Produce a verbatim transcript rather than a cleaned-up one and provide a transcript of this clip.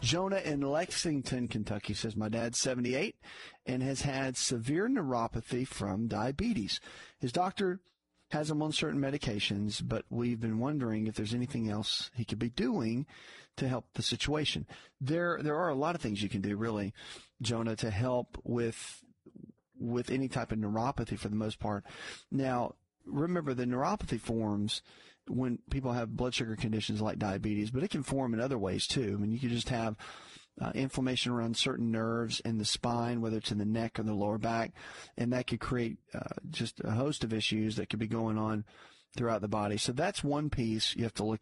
Jonah in Lexington, Kentucky says, my dad's seventy-eight and has had severe neuropathy from diabetes. His doctor has him on certain medications, but we've been wondering if there's anything else he could be doing to help the situation. There, there are a lot of things you can do, really, Jonah, to help with, with any type of neuropathy for the most part. Now, remember, the neuropathy forms when people have blood sugar conditions like diabetes, but it can form in other ways too. I mean, you could just have uh, inflammation around certain nerves in the spine, whether it's in the neck or the lower back, and that could create uh, just a host of issues that could be going on throughout the body. So that's one piece you have to look